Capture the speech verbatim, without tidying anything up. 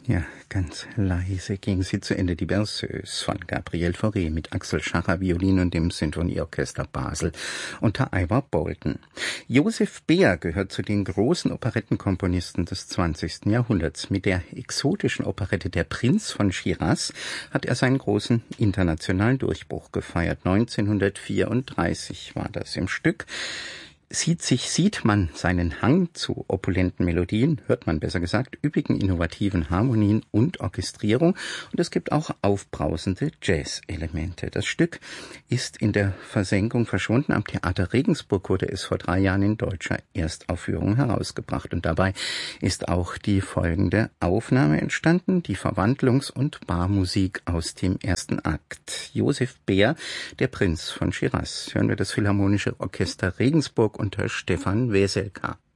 Ja, ganz leise ging sie zu Ende, die Berceuse von Gabriel Fauré mit Axel Schacher Violin und dem Sinfonieorchester Basel unter Ivor Bolton. Joseph Beer gehört zu den großen Operettenkomponisten des zwanzigsten Jahrhunderts. Mit der exotischen Operette Der Prinz von Shiraz hat er seinen großen internationalen Durchbruch gefeiert. neunzehnhundertvierunddreißig war das. Im Stück Sieht sich, sieht man seinen Hang zu opulenten Melodien, hört man besser gesagt, üppigen innovativen Harmonien und Orchestrierung, und es gibt auch aufbrausende Jazz-Elemente. Das Stück ist in der Versenkung verschwunden. Am Theater Regensburg wurde es vor drei Jahren in deutscher Erstaufführung herausgebracht, und dabei ist auch die folgende Aufnahme entstanden, die Verwandlungs- und Barmusik aus dem ersten Akt. Joseph Beer, Der Prinz von Shiraz. Hören wir das Philharmonische Orchester Regensburg unter Stefan Weselka.